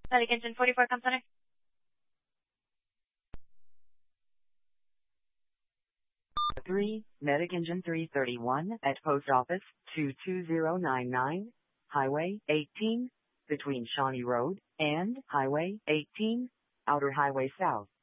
Medic Engine 44, come center. Three, Medic Engine 331 at Post Office 22099, Highway 18, between Shawnee Road and Highway 18, Outer Highway South.